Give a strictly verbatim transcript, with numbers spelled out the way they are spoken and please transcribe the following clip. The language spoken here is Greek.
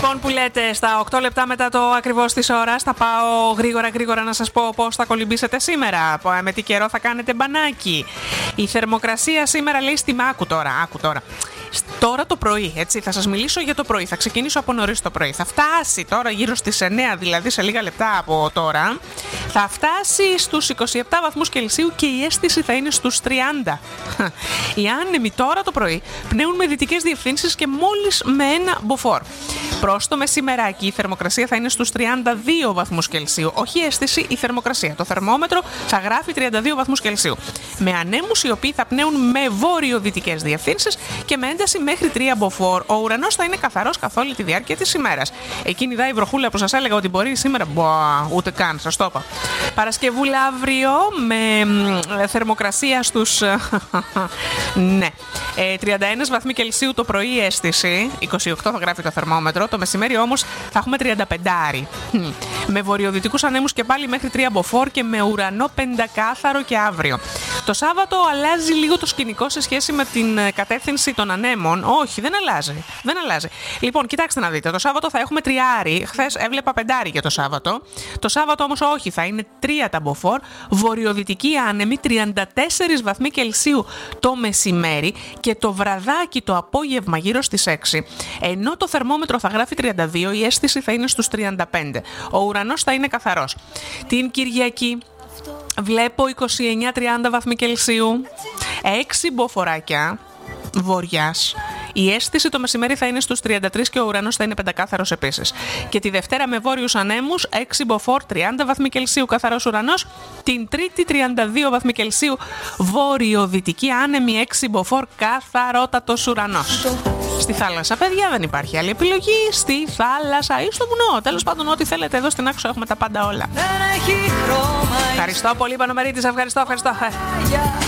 Λοιπόν, που λέτε, στα οκτώ λεπτά μετά το ακριβώς της ώρας θα πάω γρήγορα γρήγορα να σας πω πώς θα κολυμπήσετε σήμερα, με τι καιρό θα κάνετε μπανάκι. Η θερμοκρασία σήμερα λέει στη άκου τώρα, άκου τώρα. Τώρα το πρωί, έτσι, θα σας μιλήσω για το πρωί. Θα ξεκινήσω από νωρίς το πρωί. Θα φτάσει τώρα γύρω στις εννέα, δηλαδή σε λίγα λεπτά από τώρα. Θα φτάσει στους είκοσι επτά βαθμούς Κελσίου και η αίσθηση θα είναι στους τριάντα. Οι άνεμοι τώρα το πρωί πνέουν με δυτικές διευθύνσεις και μόλις με ένα μποφόρ. Προς το μεσημεράκι η θερμοκρασία θα είναι στους τριάντα δύο βαθμούς Κελσίου. Όχι η αίσθηση, η θερμοκρασία. Το θερμόμετρο θα γράφει τριάντα δύο βαθμούς Κελσίου. Με ανέμους οι οποίοι θα πνέουν με βόρειο-δυτικές διευθύνσεις και με ένταση μέχρι τρία μποφόρ. Ο ουρανός θα είναι καθαρός καθ' όλη τη διάρκεια της ημέρας. Εκείνη δα η βροχούλα που σας έλεγα ότι μπορεί σήμερα. Μπα, ούτε καν, σας το είπα. Παρασκευούλα αύριο με θερμοκρασία στους. ναι. Ε, τριάντα ένα βαθμοί Κελσίου το πρωί η αίσθηση. είκοσι οκτώ θα γράφει το θερμόμετρο. Το μεσημέρι όμως θα έχουμε τριάντα πέντε. Με βορειοδυτικούς ανέμους και πάλι μέχρι τρία μποφόρ και με ουρανό πεντακάθαρο και αύριο. Το Σάββατο αλλάζει λίγο το σκηνικό σε σχέση με την κατεύθυνση των ανέμων. Όχι, δεν αλλάζει. Δεν αλλάζει. Λοιπόν, κοιτάξτε να δείτε. Το Σάββατο θα έχουμε τριάρι. Χθες έβλεπα πεντάρι για το Σάββατο. Το Σάββατο όμως όχι, θα είναι τρία τα μποφόρ. Βορειοδυτική άνεμη, τριάντα τέσσερα βαθμοί Κελσίου το μεσημέρι και το βραδάκι το απόγευμα γύρω στις έξι. Ενώ το θερμόμετρο θα γράφει τριάντα δύο, η αίσθηση θα είναι στους τριάντα πέντε. Ο ουρανός θα είναι καθαρός. Την Κυριακή βλέπω είκοσι εννέα τριάντα βαθμοί Κελσίου, έξι μποφόράκια βοριάς. Η αίσθηση το μεσημέρι θα είναι στους τριάντα τρία και ο ουρανός θα είναι πεντακάθαρος επίσης. Και τη Δευτέρα με βόρειους ανέμους, έξι μποφόρ, τριάντα βαθμοί Κελσίου καθαρός ουρανός. Την Τρίτη τριάντα δύο βαθμοί Κελσίου, βόρειο-δυτική άνεμη, έξι μποφόρ, καθαρότατος ουρανός. Στη θάλασσα, παιδιά, δεν υπάρχει άλλη επιλογή. Στη θάλασσα ή στο βουνό. Τέλος πάντων, ό,τι θέλετε, εδώ στην Άξο έχουμε τα πάντα όλα. Ευχαριστώ πολύ, Πανομερίτης. Ευχαριστώ, ευχαριστώ.